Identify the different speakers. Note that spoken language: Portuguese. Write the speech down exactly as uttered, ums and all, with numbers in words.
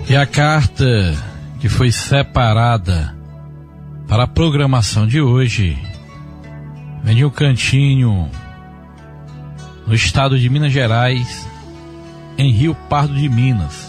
Speaker 1: E a carta que foi separada para a programação de hoje vem de um cantinho no estado de Minas Gerais, em Rio Pardo de Minas.